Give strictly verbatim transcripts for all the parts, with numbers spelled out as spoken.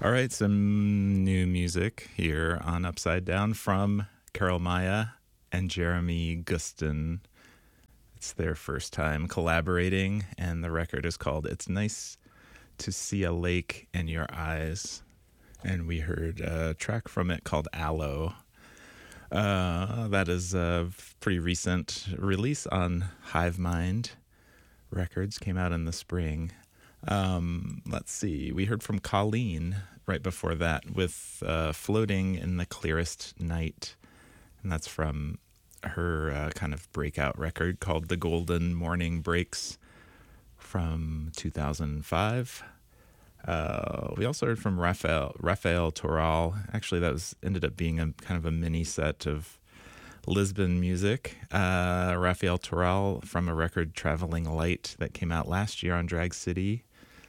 All right, some new music here on Upside Down from Carol Maya and Jeremy Gustin. It's their first time collaborating, and the record is called It's Nice to See a Lake in Your Eyes. And we heard a track from it called Aloe. Uh, that is a pretty recent release on Hive Mind Records, came out in the spring. Um, let's see, we heard from Colleen right before that with uh, Floating in the Clearest Night. And that's from her uh, kind of breakout record called The Golden Morning Breaks from two thousand five. Uh, we also heard from Rafael, Rafael Toral. Actually, that was ended up being a kind of a mini set of Lisbon music. Uh, Rafael Toral from a record Traveling Light that came out last year on Drag City.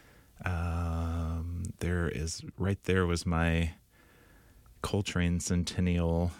Um, there is right there was my Coltrane Centennial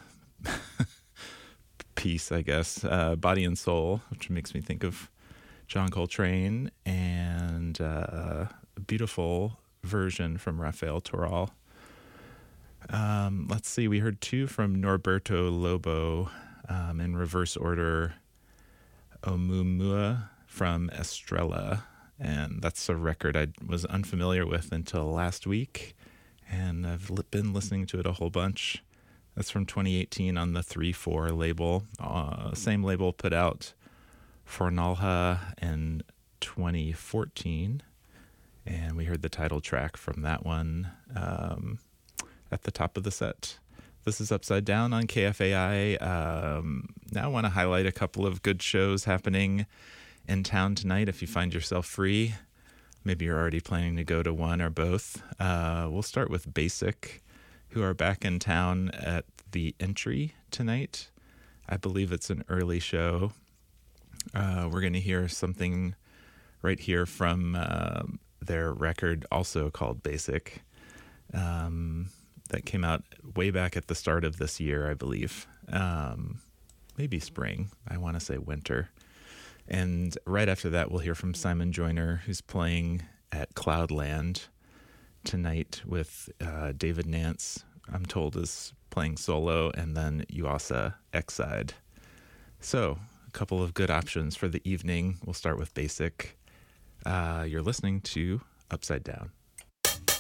piece, I guess, uh, Body and Soul, which makes me think of John Coltrane, and uh, a beautiful version from Rafael Toral. Um, let's see, we heard two from Norberto Lobo um, in reverse order. Oumuamua from Estrella, and that's a record I was unfamiliar with until last week, and I've li- been listening to it a whole bunch. That's from twenty eighteen on the three four label. Uh, same label put out Fornalha in twenty fourteen, and we heard the title track from that one um, at the top of the set. This is Upside Down on K F A I. Um, now I want to highlight a couple of good shows happening in town tonight. If you find yourself free, maybe you're already planning to go to one or both. Uh, we'll start with Basic, who are back in town at the Entry tonight. I believe it's an early show. Uh, we're going to hear something right here from uh, their record, also called Basic, um, that came out way back at the start of this year, I believe. Um, maybe spring. I want to say winter. And right after that, we'll hear from Simon Joyner, who's playing at Cloudland tonight with uh, David Nance, I'm told, is playing solo, and then Yuasa Exide. So, a couple of good options for the evening. We'll start with Basic. Uh, you're listening to Upside Down.